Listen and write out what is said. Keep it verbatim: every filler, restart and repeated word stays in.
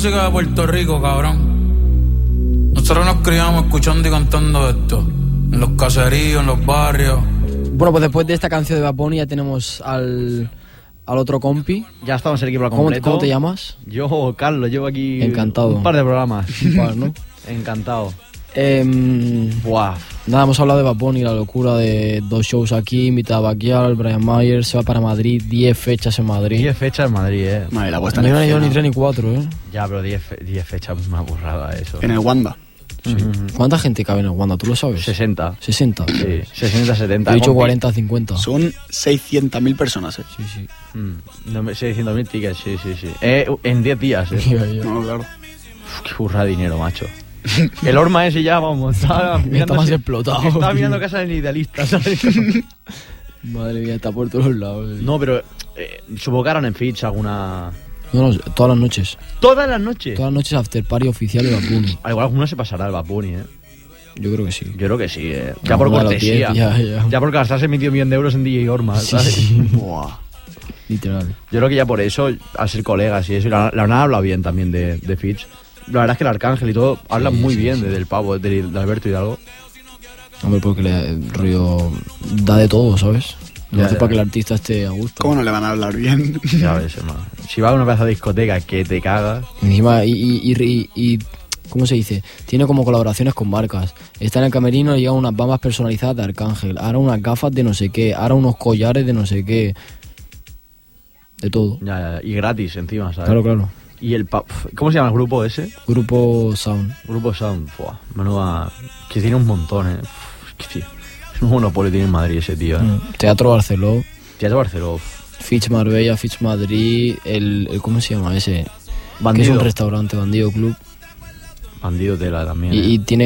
Música de Puerto Rico, cabrón. Nosotros nos criamos escuchando y cantando esto. En los caseríos, en los barrios. Bueno, pues después de esta canción de Bad Bunny ya tenemos al, al otro compi. Ya estamos en el equipo al ¿Cómo, completo. ¿Cómo te llamas? Yo, Carlos, llevo aquí Encantado. un par de programas. Un par, ¿no? Encantado. Eh, Buah. Nada, hemos hablado de Bad Bunny, la locura de dos shows aquí, invita a Baquial, Brian Myers, se va para Madrid, diez fechas en Madrid. diez fechas en Madrid, eh. Madre, la puesta No en iban a llevar ni escena. tres ni cuatro, ¿eh? Ya, pero diez fechas es una burrada eso. En el Wanda. Sí. ¿Cuánta gente cabe en el Wanda? ¿Tú lo sabes? sesenta. sesenta. Sí, sesenta, setenta. He dicho compi. cuarenta, cincuenta. Son seiscientas mil personas, ¿eh? Sí, sí. Mm, no me- seiscientos mil tickets, sí, sí, sí. Eh, en diez días, eh. Ya, ya. No, claro. Uf, qué burrada de dinero, macho. El Orma ese ya, vamos, está mirando, más explotado, Está tío. mirando casa del idealista, ¿sabes? Madre mía, está por todos lados. No, pero eh, supongo que harán en Fitch alguna... No, no, todas las noches. Todas las noches. Todas las noches after party oficial de Bad Bunny. Ah, igual alguno se pasará el Bad Bunny, eh. Yo creo que sí. Yo creo que sí, eh. Ya por Alguno de los cortesía. diez, ya, ya. Ya por gastarse medio millón de euros en D J Orma, Sí, ¿sabes? sí. Buah. Literal. Yo creo que ya por eso, al ser colegas y eso, y la, la verdad habla bien también de, de Fitch. La verdad es que el Arcángel y todo hablan Sí, muy sí, bien sí. de- del pavo, de, de Alberto Hidalgo. Hombre, porque le, el rollo da de todo, ¿sabes? Lo Ya, hace ya. para que el artista esté a gusto. ¿Cómo no le van a hablar bien? Ya ves, hermano. Si va a una pedazo de discoteca que te cagas. Encima, y, y, y, y- y- ¿cómo se dice? Tiene como colaboraciones con marcas. Está en el camerino y llega unas bambas personalizadas de Arcángel. Ahora unas gafas de no sé qué. Ahora unos collares de no sé qué. De todo. Ya, ya, ya. Y gratis encima, ¿sabes? Claro, claro. Y el pa- ¿Cómo se llama el grupo ese? Grupo Sound. Grupo Sound. Buah, menuda. Que tiene un montón, eh. Uf, que tío. Es un monopolio tiene en Madrid ese tío, eh. Mm. Teatro Barceló. Teatro Barcelona. Fitch Marbella, Fitch Madrid. El, el ¿cómo se llama ese? Que es Bandido. un restaurante, Bandido Club. Bandido tela también. Y, eh. y tiene